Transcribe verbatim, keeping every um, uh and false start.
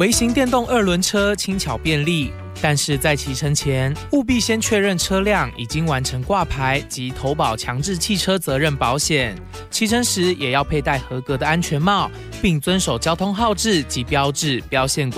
微型电动二轮车轻巧便利，但是在骑乘前，务必先确认车辆已经完成挂牌及投保强制汽车责任保险。骑乘时也要佩戴合格的安全帽，并遵守交通号志及标志标线规